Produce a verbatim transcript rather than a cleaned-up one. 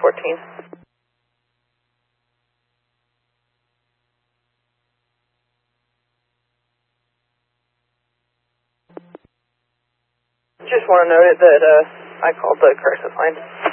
fourteen. Just want to note it that uh, I called the crisis line.